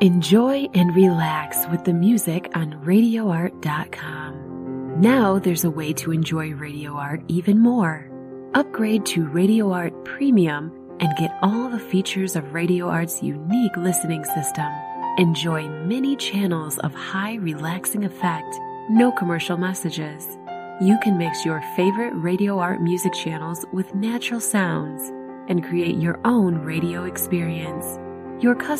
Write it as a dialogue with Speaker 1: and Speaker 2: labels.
Speaker 1: Enjoy and relax with the music on RadioArt.com. Now there's a way to enjoy Radio Art even more. Upgrade to Radio Art Premium and get all the features of Radio Art's unique listening system. Enjoy many channels of high relaxing effect, no commercial messages. You can mix your favorite Radio Art music channels with natural sounds and create your own radio experience. Your